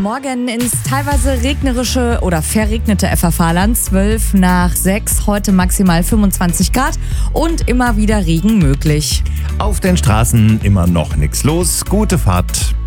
Morgen ins teilweise regnerische oder verregnete FFH-Land. 12 nach 6, heute maximal 25 Grad und immer wieder Regen möglich. Auf den Straßen immer noch nichts los. Gute Fahrt.